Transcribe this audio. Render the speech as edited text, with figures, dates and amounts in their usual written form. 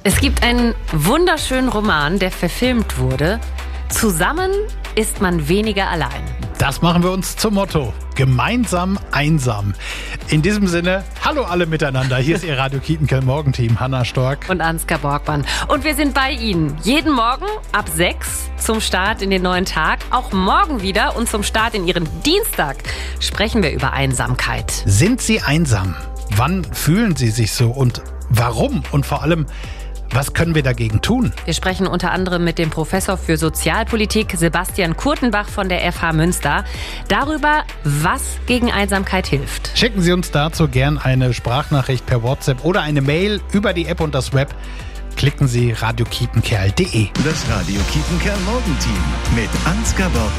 Es gibt einen wunderschönen Roman, der verfilmt wurde. Zusammen ist man weniger allein. Das machen wir uns zum Motto. Gemeinsam einsam. In diesem Sinne, hallo alle miteinander. Hier ist Ihr Radio Kietenkerl Morgenteam, Hanna Stork Und Ansgar Borgmann. Und wir sind bei Ihnen. Jeden Morgen ab 6 zum Start in den neuen Tag. Auch morgen wieder und zum Start in Ihren Dienstag sprechen wir über Einsamkeit. Sind Sie einsam? Wann fühlen Sie sich so und warum? Und vor allem, was können wir dagegen tun? Wir sprechen unter anderem mit dem Professor für Sozialpolitik Sebastian Kurtenbach von der FH Münster darüber, was gegen Einsamkeit hilft. Schicken Sie uns dazu gern eine Sprachnachricht per WhatsApp oder eine Mail über die App und das Web. Klicken Sie radiokietenkerl.de. Das Radio Kietenkerl Morgenteam mit Ansgar Borgmann.